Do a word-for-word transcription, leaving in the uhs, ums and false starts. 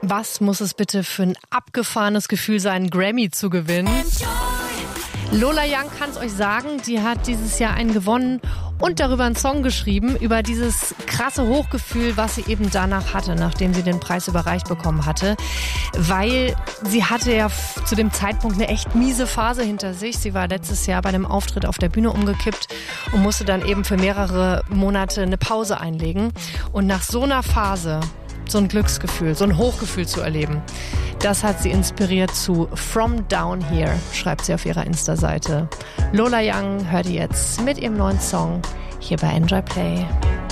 Was muss es bitte für ein abgefahrenes Gefühl sein, einen Grammy zu gewinnen? Lola Young kann es euch sagen, die hat dieses Jahr einen gewonnen und darüber einen Song geschrieben, über dieses krasse Hochgefühl, was sie eben danach hatte, nachdem sie den Preis überreicht bekommen hatte. Weil sie hatte ja zu dem Zeitpunkt eine echt miese Phase hinter sich. Sie war letztes Jahr bei einem Auftritt auf der Bühne umgekippt und musste dann eben für mehrere Monate eine Pause einlegen. Und nach so einer Phase so ein Glücksgefühl, so ein Hochgefühl zu erleben, das hat sie inspiriert zu From Down Here, schreibt sie auf ihrer Insta-Seite. Lola Young hört ihr jetzt mit ihrem neuen Song hier bei Enjoy Play.